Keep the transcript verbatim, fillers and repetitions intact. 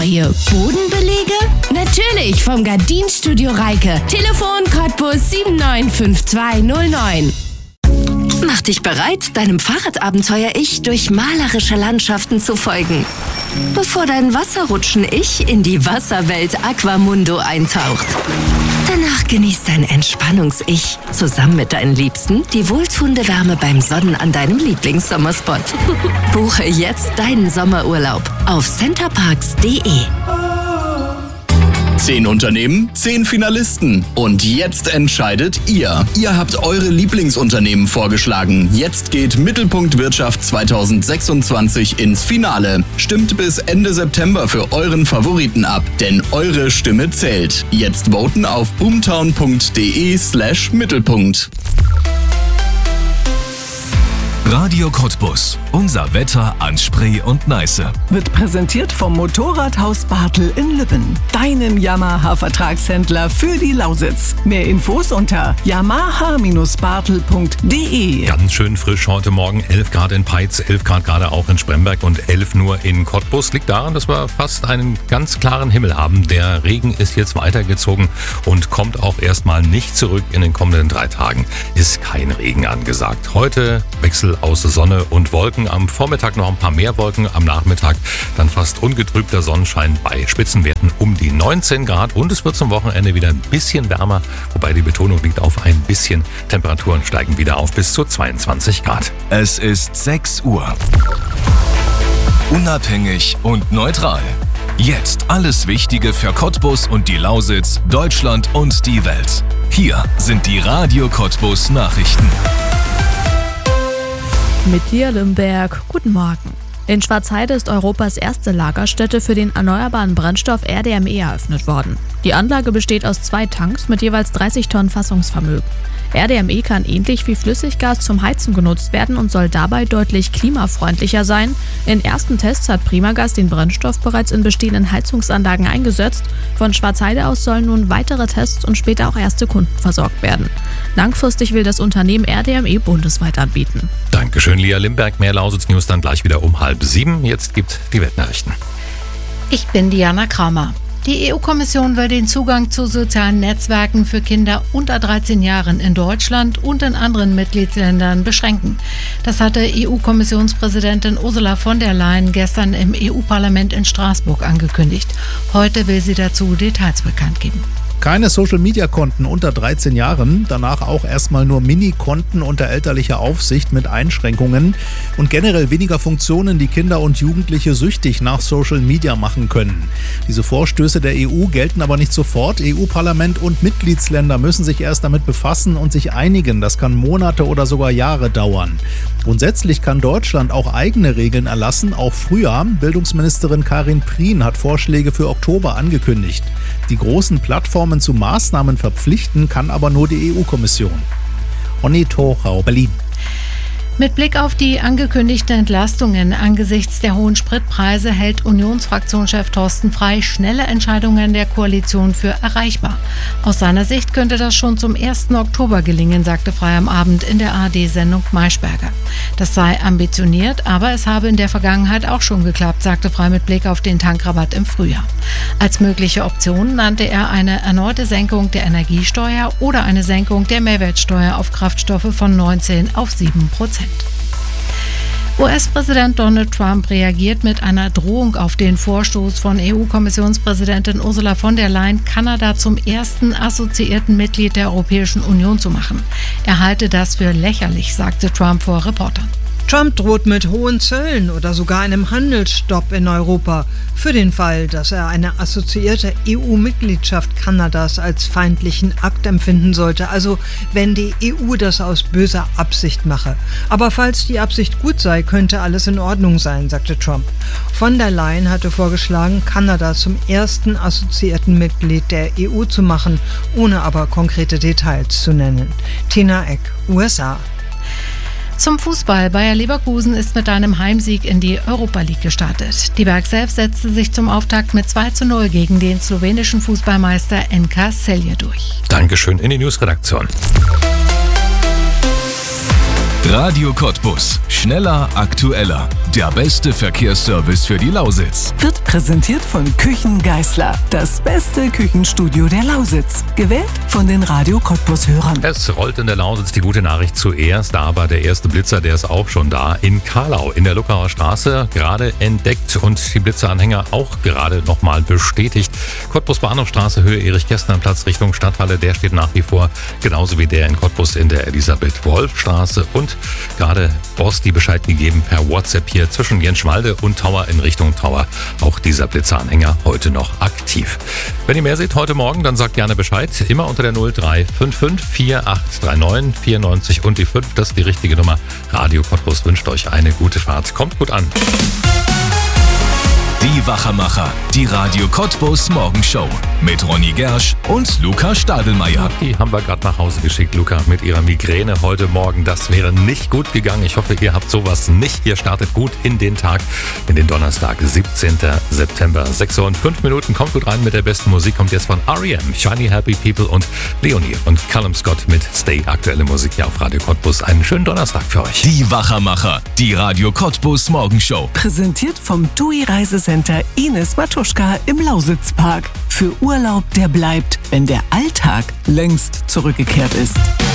Neue Bodenbelege? Natürlich vom Gardinstudio Reike. Telefon Cottbus sieben neun fünf zwei null neun. Mach dich bereit, deinem Fahrradabenteuer-Ich durch malerische Landschaften zu folgen. Bevor dein Wasserrutschen-Ich in die Wasserwelt Aquamundo eintaucht. Danach genießt dein Entspannungs-Ich zusammen mit deinen Liebsten die wohltuende Wärme beim Sonnen an deinem Lieblingssommerspot. Buche jetzt deinen Sommerurlaub auf centerparks punkt de. Zehn Unternehmen, zehn Finalisten. Und jetzt entscheidet ihr. Ihr habt eure Lieblingsunternehmen vorgeschlagen. Jetzt geht Mittelpunkt Wirtschaft zwanzig sechsundzwanzig ins Finale. Stimmt bis Ende September für euren Favoriten ab, denn eure Stimme zählt. Jetzt voten auf boomtown punkt de slash Mittelpunkt. Radio Cottbus. Unser Wetter an Spree und Neiße. Wird präsentiert vom Motorradhaus Bartel in Lübben. Deinem Yamaha-Vertragshändler für die Lausitz. Mehr Infos unter yamaha bartel punkt de. Ganz schön frisch heute Morgen. elf Grad in Peitz, elf Grad gerade auch in Spremberg und elf nur in Cottbus. Liegt daran, dass wir fast einen ganz klaren Himmel haben. Der Regen ist jetzt weitergezogen und kommt auch erstmal nicht zurück in den kommenden drei Tagen. Ist kein Regen angesagt. Heute Wechsel aus Sonne und Wolken. Am Vormittag noch ein paar mehr Wolken, am Nachmittag dann fast ungetrübter Sonnenschein bei Spitzenwerten um die neunzehn Grad und es wird zum Wochenende wieder ein bisschen wärmer, wobei die Betonung liegt auf ein bisschen. Temperaturen steigen wieder auf bis zu zweiundzwanzig Grad. Es ist sechs Uhr. Unabhängig und neutral. Jetzt alles Wichtige für Cottbus und die Lausitz, Deutschland und die Welt. Hier sind die Radio Cottbus Nachrichten. Mit dir, Limberg. Guten Morgen. In Schwarzheide ist Europas erste Lagerstätte für den erneuerbaren Brennstoff R D M E eröffnet worden. Die Anlage besteht aus zwei Tanks mit jeweils dreißig Tonnen Fassungsvermögen. R D M E kann ähnlich wie Flüssiggas zum Heizen genutzt werden und soll dabei deutlich klimafreundlicher sein. In ersten Tests hat Primagas den Brennstoff bereits in bestehenden Heizungsanlagen eingesetzt. Von Schwarzheide aus sollen nun weitere Tests und später auch erste Kunden versorgt werden. Langfristig will das Unternehmen R D M E bundesweit anbieten. Dankeschön, Lia Limberg. Mehr Lausitz-News dann gleich wieder um halb sieben. Jetzt gibt die Weltnachrichten. Ich bin Diana Kramer. Die E U-Kommission will den Zugang zu sozialen Netzwerken für Kinder unter dreizehn Jahren in Deutschland und in anderen Mitgliedsländern beschränken. Das hatte E U-Kommissionspräsidentin Ursula von der Leyen gestern im E U-Parlament in Straßburg angekündigt. Heute will sie dazu Details bekannt geben. Keine Social-Media-Konten unter dreizehn Jahren, danach auch erstmal nur Mini-Konten unter elterlicher Aufsicht mit Einschränkungen und generell weniger Funktionen, die Kinder und Jugendliche süchtig nach Social-Media machen können. Diese Vorstöße der E U gelten aber nicht sofort. E U-Parlament und Mitgliedsländer müssen sich erst damit befassen und sich einigen. Das kann Monate oder sogar Jahre dauern. Grundsätzlich kann Deutschland auch eigene Regeln erlassen, auch früher. Bildungsministerin Karin Prien hat Vorschläge für Oktober angekündigt. Die großen Plattformen zu Maßnahmen verpflichten kann aber nur die E U-Kommission. Onni Tochau, Berlin. Mit Blick auf die angekündigten Entlastungen angesichts der hohen Spritpreise hält Unionsfraktionschef Thorsten Frey schnelle Entscheidungen der Koalition für erreichbar. Aus seiner Sicht könnte das schon zum ersten Oktober gelingen, sagte Frey am Abend in der A R D-Sendung Maischberger. Das sei ambitioniert, aber es habe in der Vergangenheit auch schon geklappt, sagte Frey mit Blick auf den Tankrabatt im Frühjahr. Als mögliche Option nannte er eine erneute Senkung der Energiesteuer oder eine Senkung der Mehrwertsteuer auf Kraftstoffe von neunzehn auf sieben Prozent. U S-Präsident Donald Trump reagiert mit einer Drohung auf den Vorstoß von E U-Kommissionspräsidentin Ursula von der Leyen, Kanada zum ersten assoziierten Mitglied der Europäischen Union zu machen. Er halte das für lächerlich, sagte Trump vor Reportern. Trump droht mit hohen Zöllen oder sogar einem Handelsstopp in Europa für den Fall, dass er eine assoziierte E U-Mitgliedschaft Kanadas als feindlichen Akt empfinden sollte, also wenn die E U das aus böser Absicht mache. Aber falls die Absicht gut sei, könnte alles in Ordnung sein, sagte Trump. Von der Leyen hatte vorgeschlagen, Kanada zum ersten assoziierten Mitglied der E U zu machen, ohne aber konkrete Details zu nennen. Tina Eck, U S A. Zum Fußball. Bayer Leverkusen ist mit einem Heimsieg in die Europa League gestartet. Die Berg selbst setzte sich zum Auftakt mit zwei zu null gegen den slowenischen Fußballmeister N K Celje durch. Dankeschön in die Newsredaktion. Radio Cottbus. Schneller, aktueller. Der beste Verkehrsservice für die Lausitz. Wird präsentiert von Küchen Geisler. Das beste Küchenstudio der Lausitz. Gewählt von den Radio Cottbus-Hörern. Es rollt in der Lausitz die gute Nachricht zuerst, aber der erste Blitzer, der ist auch schon da. In Karlau, in der Luckauer Straße, gerade entdeckt und die Blitzeranhänger auch gerade nochmal bestätigt. Cottbus Bahnhofstraße, Höhe Erich-Kästner-Platz Richtung Stadthalle, der steht nach wie vor, genauso wie der in Cottbus in der Elisabeth-Wolf-Straße. Und gerade Borsti Bescheid gegeben per WhatsApp hier zwischen Jenschwalde und Tauer in Richtung Tauer. Auch dieser Blitzeranhänger heute noch aktiv. Wenn ihr mehr seht heute Morgen, dann sagt gerne Bescheid. Immer unter der null drei fünf fünf vier acht drei neun vier neun und die fünf. Das ist die richtige Nummer. Radio Cottbus wünscht euch eine gute Fahrt. Kommt gut an. Die Wachermacher, die Radio Cottbus Morgenshow mit Ronny Gersch und Luca Stadelmeier. Die haben wir gerade nach Hause geschickt, Luca, mit ihrer Migräne heute Morgen. Das wäre nicht gut gegangen. Ich hoffe, ihr habt sowas nicht. Ihr startet gut in den Tag, in den Donnerstag, siebzehnten September. sechs Uhr und fünf Minuten. Kommt gut rein mit der besten Musik. Kommt jetzt von R E M, Shiny Happy People und Leonie und Callum Scott mit Stay. Aktuelle Musik hier auf Radio Cottbus. Einen schönen Donnerstag für euch. Die Wachermacher, die Radio Cottbus Morgenshow. Präsentiert vom T U I Reisecenter Ines Matuschka im Lausitzpark. Für Urlaub, der bleibt, wenn der Alltag längst zurückgekehrt ist.